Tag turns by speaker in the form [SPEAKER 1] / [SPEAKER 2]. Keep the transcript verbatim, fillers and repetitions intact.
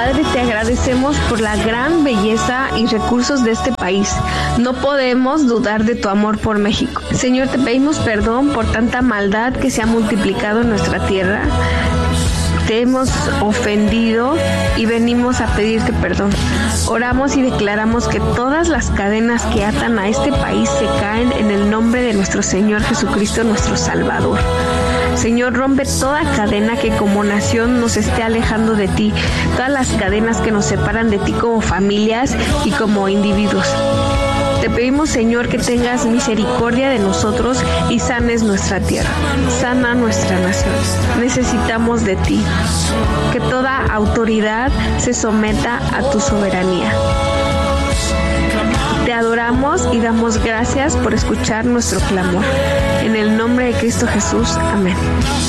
[SPEAKER 1] Padre, te agradecemos por la gran belleza y recursos de este país. No podemos dudar de tu amor por México. Señor, te pedimos perdón por tanta maldad que se ha multiplicado en nuestra tierra. Te hemos ofendido y venimos a pedirte perdón. Oramos y declaramos que todas las cadenas que atan a este país se caen en el nombre de nuestro Señor Jesucristo, nuestro Salvador. Señor, rompe toda cadena que como nación nos esté alejando de ti, todas las cadenas que nos separan de ti como familias y como individuos. Te pedimos, Señor, que tengas misericordia de nosotros y sanes nuestra tierra, sana nuestra nación. Necesitamos de ti, que toda autoridad se someta a tu soberanía. Te adoramos y damos gracias por escuchar nuestro clamor. En el nombre de Cristo Jesús, amén.